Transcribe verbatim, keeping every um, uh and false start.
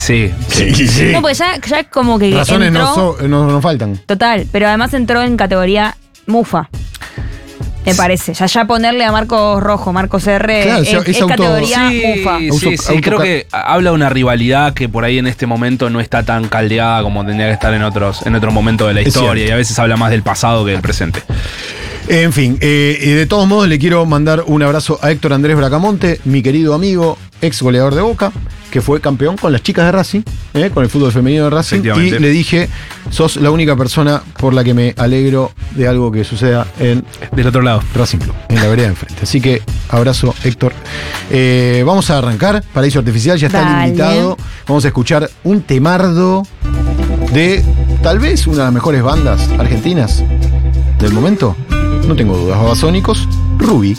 Sí, sí. Sí, sí. No, pues ya, ya como que Razones entró, no, so- no, no faltan. total, pero además entró en categoría mufa. Me parece. Ya ya ponerle a Marcos Rojo, Marcos R, Claro, es, es es auto- categoría Sí, mufa. sí, Auto- sí, auto- creo que habla de una rivalidad que por ahí en este momento no está tan caldeada como tendría que estar en otros, en otro momento de la Es historia. cierto. Y a veces habla más del pasado que del presente. En fin, eh, y de todos modos le quiero mandar un abrazo a Héctor Andrés Bracamonte, mi querido amigo, ex goleador de Boca, que fue campeón con las chicas de Racing, eh, con el fútbol femenino de Racing, y Efectivamente. le dije, sos la única persona por la que me alegro de algo que suceda en Del otro lado. Racing Club, en la vereda de enfrente. Así que abrazo, Héctor. Eh, vamos a arrancar, Paraíso Artificial, ya está Dale. limitado. Vamos a escuchar un temardo de tal vez una de las mejores bandas argentinas del momento. No tengo dudas, Babasónicos, Rubí.